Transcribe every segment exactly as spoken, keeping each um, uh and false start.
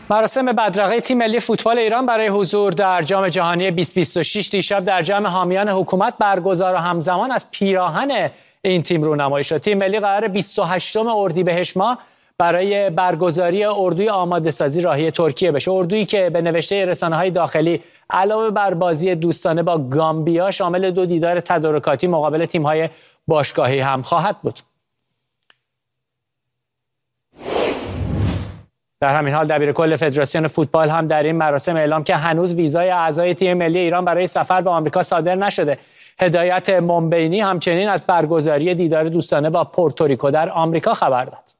مراسم بدرقه تیم ملی فوتبال ایران برای حضور در جام جهانی بیست بیست و شش دیشب در جمع حامیان حکومت برگزار و همزمان از پیراهن این تیم رونمایی شد. تیم ملی قرار بیست و هشتم اردیبهشت ماه برای برگزاری اردوی آماده سازی راهی ترکیه بشه. اردویی که به نوشته رسانه‌های داخلی علاوه بر بازی دوستانه با گامبیا شامل دو دیدار تدارکاتی مقابل تیم‌های باشگاهی هم خواهد بود. در همین حال دبیرکل فدراسیون فوتبال هم در این مراسم اعلام که هنوز ویزای اعضای تیم ملی ایران برای سفر به آمریکا صادر نشده. هدایت مومبینی همچنین از برگزاری دیدار دوستانه با پورتوریکو در آمریکا خبر داد.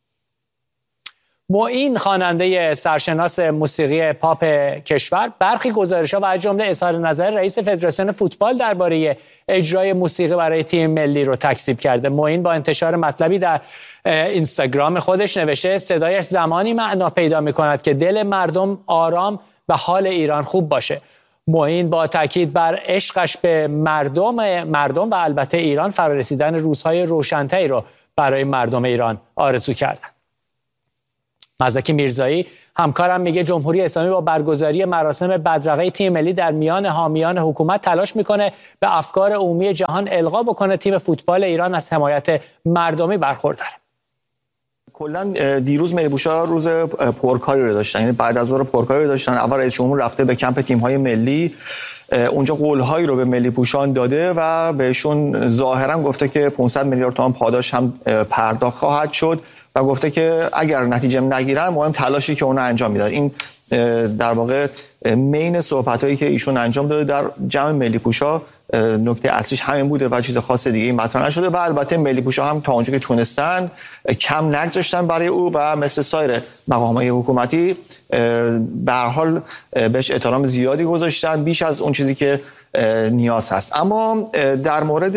معین خواننده سرشناس موسیقی پاپ کشور برخی گزارش‌ها و از جمله اظهار نظر رئیس فدراسیون فوتبال درباره اجرای موسیقی برای تیم ملی رو تکذیب کرده. معین با انتشار مطلبی در اینستاگرام خودش نوشته صدایش زمانی معنا پیدا می‌کند که دل مردم آرام و حال ایران خوب باشه. معین با تاکید بر عشقش به مردم مردم و البته ایران فرارسیدن روزهای روشن‌تری رو برای مردم ایران آرزو کردند. مزدکی میرزایی همکارم میگه جمهوری اسلامی با برگزاری مراسم بدرقه تیم ملی در میان حامیان حکومت تلاش میکنه به افکار عمومی جهان القا بکنه تیم فوتبال ایران از حمایت مردمی برخورداره. کلا دیروز ملی‌پوشا روز پرکاری رو داشتن، یعنی بعد از ظهر پرکاری رو داشتن. اول رئیس جمهور رفته به کمپ تیم‌های ملی، اونجا قول‌هایی رو به ملی‌پوشان داده و بهشون ظاهرا گفته که پانصد میلیارد تومان پاداش هم پرداخت خواهد شد و گفته که اگر نتیجه نگیرن مهم تلاشی که اونا انجام میدن. این در واقع مین صحبتایی که ایشون انجام داده در جمع ملی‌پوشا، نکته اصلیش همین بوده و چیز خاص دیگه این مطرح نشده. و البته ملی‌پوشا هم تا اونجا که تونستن کم نگذاشتن برای او و مثل سایر مقامات حکومتی به هر حال بهش احترام زیادی گذاشتن، بیش از اون چیزی که نیاز هست. اما در مورد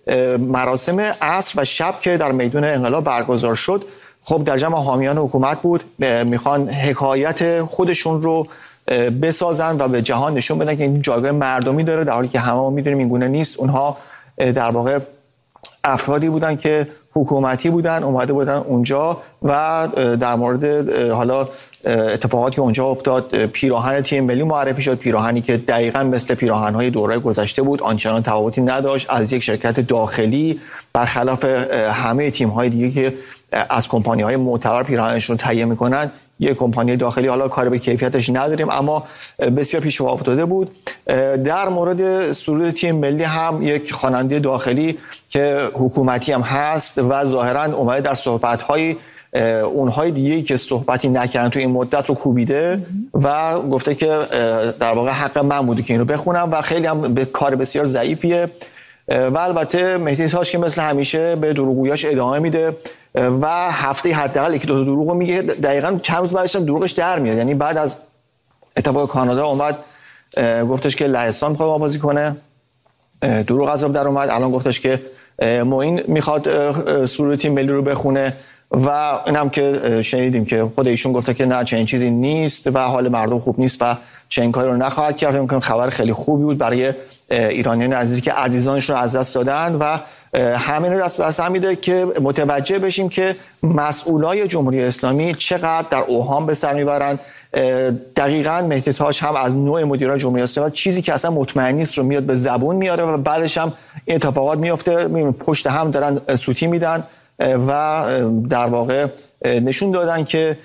مراسم عصر و شب که در میدان انقلاب برگزار شد، خب در جمع حامیان حکومت بود، میخوان حکایت خودشون رو بسازن و به جهان نشون بدن که این جایگاه مردمی داره، در حالی که همه ما میدونیم این گونه نیست. اونها در واقع افرادی بودن که حکومتی بودن، اومده بودن اونجا و در مورد حالا اتفاقاتی که اونجا افتاد پیراهن تیم ملی معرفی شد، پیراهنی که دقیقاً مثل پیراهن‌های دوره گذشته بود، آنچنان تفاوتی نداشت، از یک شرکت داخلی برخلاف همه تیم‌های دیگه که از کمپانی‌های معتبر پیراهنشون رو تهیه می‌کنن. یک کمپانی داخلی، حالا کاری به کیفیتش نداریم، اما بسیار پیش پا افتاده بود. در مورد سرود تیم ملی هم یک خواننده داخلی که حکومتی هم هست و ظاهراً اومده در صحبت‌های اونهای دیگه که صحبتی نکردن تو این مدت رو کوبیده و گفته که در واقع حق من بوده که این رو بخونم و خیلی هم به کار بسیار ضعیفیه. و البته مهدی تاج که مثل همیشه به دروغگویی‌اش ادامه میده و هفته حداقل یکی دو تا دروغ میگه، دقیقاً چند روز بعدش هم دروغش در میاد. یعنی بعد از اتفاق کانادا اومد گفتش که لهستان میخواد بازی کنه، دروغ از آب در اومد. الان گفتش که معین میخواد سرود تیم ملی رو بخونه و اینم که شنیدیم که خود ایشون گفته که نه چنین چیزی نیست و حال مردم خوب نیست و چنین کاری رو نخواهد کرد. ممکن خبر خیلی خوبی بود برای ایرانیان عزیزی که عزیزانشون رو از دست دادن و همین رو دست به دست میده که متوجه بشیم که مسئولای جمهوری اسلامی چقدر در اوهام به سر میبرند. دقیقاً مهدی تاج هم از نوع مدیران جمهوری اسلامی چیزی که اصلا مطمئن نیست رو میاد به زبون میاره و بعدش هم این اتفاقات میفته، پشت هم دارن سوتی میدن و در واقع نشون دادن که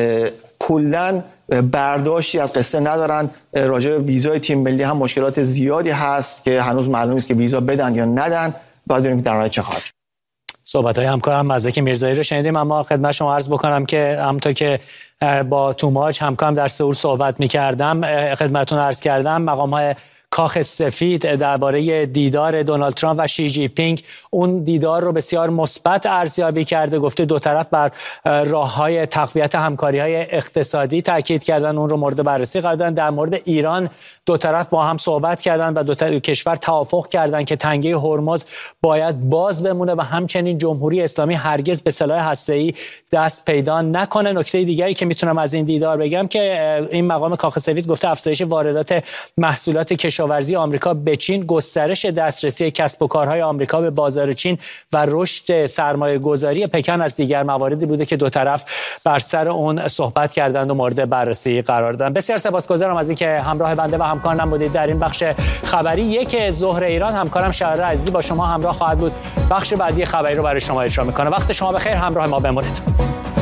کلاً برداشتی از قصه ندارن. راجع به ویزای تیم ملی هم مشکلات زیادی هست که هنوز معلوم نیست که ویزا بدن یا ندن. بعد ببینیم که در نهایت چه خواهد شد. صحبت‌های همکارم مزدکی میرزایی رو شنیدیم، اما خدمت شما عرض بکنم که همونطور که با توماج همکارم در سئول صحبت می‌کردم خدمتتون عرض کردم، مقام‌های کاخ سفید درباره دیدار دونالد ترامپ و شی جی پینگ اون دیدار رو بسیار مثبت ارزیابی کرده. گفته دو طرف بر راه‌های تقویت همکاری‌های اقتصادی تاکید کردن، اون رو مورد بررسی قرار دادن. در مورد ایران دو طرف با هم صحبت کردن و دو کشور توافق کردن که تنگه هرمز باید باز بمونه و همچنین جمهوری اسلامی هرگز به سلاح هسته‌ای دست پیدا نکنه. نکته دیگری که میتونم از این دیدار بگم که این مقام کاخ سفید گفته افزایش واردات محصولات کشاورزی کشاورزی آمریکا به چین، گسترش دسترسی کسب و کارهای آمریکا به بازار چین و رشد سرمایه‌گذاری پکن از دیگر مواردی بوده که دو طرف بر سر اون صحبت کردند و مورد بررسی قرار دادن. بسیار سپاسگزارم از اینکه همراه بنده و همکارانم بودید در این بخش خبری یک ظهر ایران. همکارم شهر عزیزی با شما همراه خواهد بود. بخش بعدی خبری رو برای شما اجرا می‌کنه. وقت شما بخیر، همراه ما بمونید.